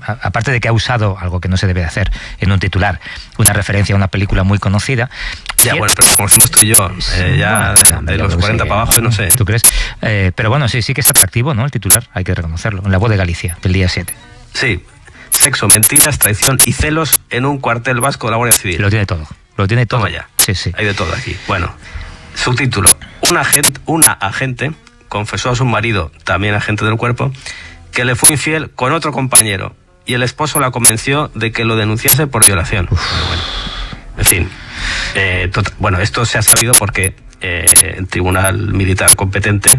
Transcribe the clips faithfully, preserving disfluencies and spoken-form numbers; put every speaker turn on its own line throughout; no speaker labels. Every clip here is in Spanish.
aparte de que ha usado algo que no se debe hacer en un titular, una referencia a una película muy conocida.
Ya, bueno, pero como somos tú y yo, eh, ya bueno, de, de los cuarenta para abajo, no sé.
¿Tú crees? Eh, pero bueno, sí, sí que es atractivo, ¿no? El titular, hay que reconocerlo. En La Voz de Galicia, del día siete.
Sí. Sexo, mentiras, traición y celos en un cuartel vasco de la Guardia Civil.
Lo tiene todo. Lo tiene todo.
Toma ya.
Sí, sí.
Hay de todo aquí. Bueno, subtítulo. Una agente, una agente confesó a su marido, también agente del cuerpo, que le fue infiel con otro compañero y el esposo la convenció de que lo denunciase por violación. Bueno, bueno. En fin. Eh, tot- bueno, esto se ha sabido porque eh, el tribunal militar competente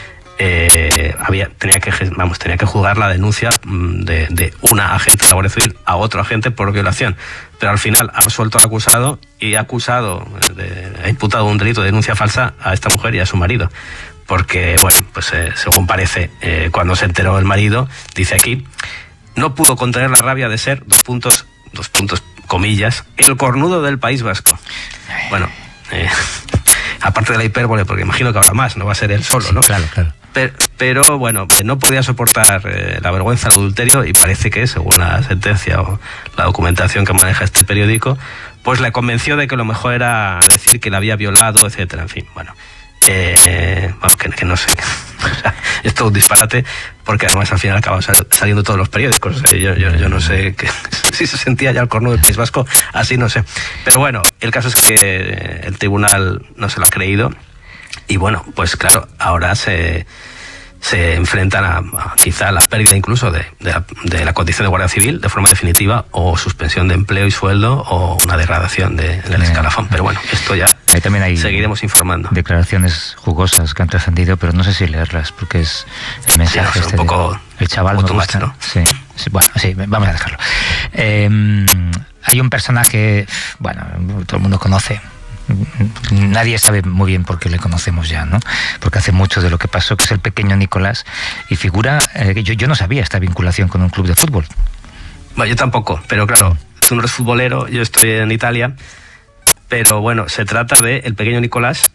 eh, había, tenía, que, vamos, tenía que juzgar la denuncia de, de una agente de la Guardia Civil a otro agente por violación. Pero al final ha absuelto al acusado y ha acusado, de, ha imputado un delito de denuncia falsa a esta mujer y a su marido. Porque, bueno, pues eh, según parece, eh, cuando se enteró el marido, dice aquí, no pudo contener la rabia de ser, dos puntos, dos puntos, comillas, el cornudo del País Vasco. Bueno, eh, aparte de la hipérbole, porque imagino que habrá más, no va a ser él solo, ¿no?
Sí, claro, claro.
Pero, pero bueno, no podía soportar eh, la vergüenza, el adulterio, y parece que, según la sentencia o la documentación que maneja este periódico, pues le convenció de que lo mejor era decir que la había violado, etcétera. En fin, bueno, eh, vamos, que, que no sé, es todo un disparate, porque además al final acaban sal, saliendo todos los periódicos. Eh, yo, yo, yo no sé que, si se sentía ya el cornudo del País Vasco, así no sé. Pero bueno, el caso es que el tribunal no se lo ha creído. Y bueno, pues claro, ahora se, se enfrentan a, a quizá la pérdida incluso de, de, la, de la condición de guardia civil de forma definitiva, o suspensión de empleo y sueldo, o una degradación de, del escalafón. Pero bueno, esto ya
Ahí también hay
seguiremos informando.
Declaraciones jugosas que han trascendido, pero no sé si leerlas, porque es el mensaje
sí, no,
este
un poco,
de, el chaval
un
no
poco
gusta.
macho, ¿no?
Sí, sí, bueno, sí, vamos a dejarlo. Eh, hay un personaje, bueno, todo el mundo conoce. Nadie sabe muy bien por qué le conocemos ya, ¿no? Porque hace mucho de lo que pasó, que es el pequeño Nicolás, y figura, eh, yo, yo no sabía esta vinculación con un club de fútbol.
Bueno, yo tampoco, pero claro, tú no eres futbolero, yo estoy en Italia, pero bueno, se trata de el pequeño Nicolás,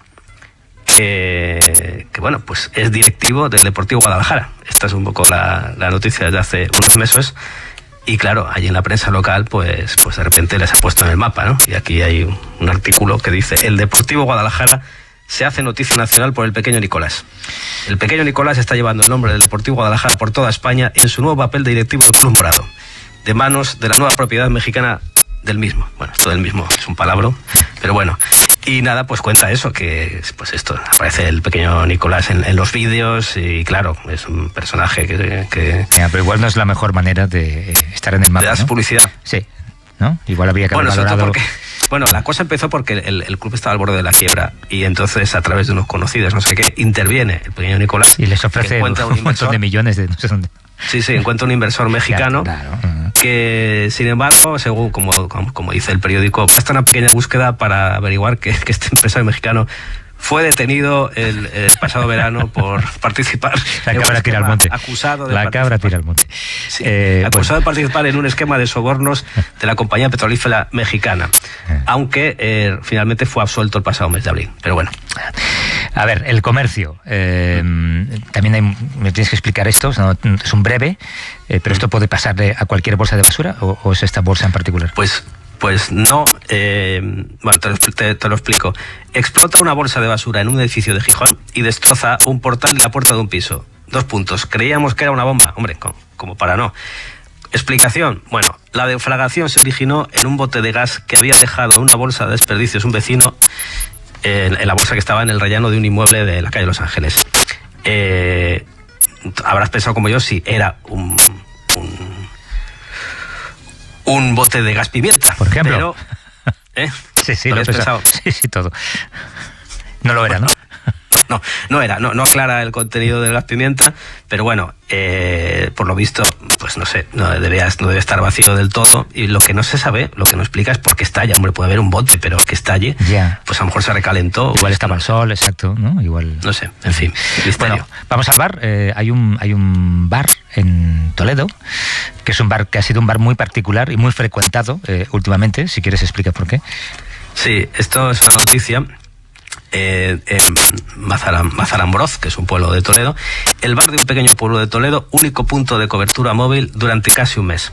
que, que bueno, pues es directivo del Deportivo Guadalajara. Esta es un poco la, la noticia desde hace unos meses. Y claro, allí en la prensa local, pues, pues de repente les ha puesto en el mapa, ¿no? Y aquí hay un, un artículo que dice: el Deportivo Guadalajara se hace noticia nacional por el pequeño Nicolás. El pequeño Nicolás está llevando el nombre del Deportivo Guadalajara por toda España en su nuevo papel de directivo del Club Morado, de manos de la nueva propiedad mexicana del mismo. Bueno, esto del mismo es un palabra, pero bueno. Y nada, pues cuenta eso, que pues esto, aparece el pequeño Nicolás en, en los vídeos, y claro, es un personaje que... que
Mira, pero igual no es la mejor manera de estar en el mapa,
de dar
¿no?
publicidad.
Sí, ¿no? Igual había que haber
bueno,
valorado...
porque, bueno, la cosa empezó porque el, el club estaba al borde de la quiebra, y entonces a través de unos conocidos, no sé qué, interviene el pequeño Nicolás.
Y les ofrece un, un montón de millones de no sé dónde.
Sí, sí, encuentra un inversor mexicano,
claro, claro.
que, sin embargo, según como, como, como dice el periódico, basta una pequeña búsqueda para averiguar que, que este empresario mexicano fue detenido el, el pasado verano por participar.
La cabra tira al monte.
Acusado de
La cabra tira al monte.
Sí,
eh,
acusado
bueno.
de participar en un esquema de sobornos de la compañía petrolífera mexicana.
Eh.
Aunque eh, finalmente fue absuelto el pasado mes de abril. Pero bueno.
A ver, el comercio. Eh, también hay, me tienes que explicar esto. No, es un breve, eh, pero esto puede pasarle a cualquier bolsa de basura, o, o es esta bolsa en particular.
Pues. Pues no, eh, bueno, te lo, te, te lo explico. Explota una bolsa de basura en un edificio de Gijón y destroza un portal y la puerta de un piso. Dos puntos. Creíamos que era una bomba. Hombre, como, como para no. Explicación. Bueno, la deflagración se originó en un bote de gas que había dejado una bolsa de desperdicios un vecino, eh, en la bolsa que estaba en el rellano de un inmueble de la calle Los Ángeles. Eh, habrás pensado como yo si era un... un un bote de gas pimienta,
por ejemplo.
Pero, ¿eh?
Sí, sí,
¿Lo
lo
habías pensado?
Sí, sí, todo. No lo era,
bueno,
¿no?
No, no era, no, no aclara el contenido del gas pimienta, pero bueno, eh, por lo visto, pues no sé, no debe, no debe estar vacío del todo, y lo que no se sabe, lo que no explica es por qué estalla. Hombre, puede haber un bote, pero que estalle,
ya.
Pues a lo mejor se recalentó.
Igual estaba al sol, exacto, ¿no? Igual.
No sé, en fin. Misterio.
Bueno, vamos al bar. Eh, hay un hay un bar en Toledo, que es un bar que ha sido un bar muy particular y muy frecuentado eh, últimamente. Si quieres explica por qué.
Sí, esto es una noticia. Eh, en Mazaram, Mazarambroz, que es un pueblo de Toledo, el bar de un pequeño pueblo de Toledo, único punto de cobertura móvil durante casi un mes.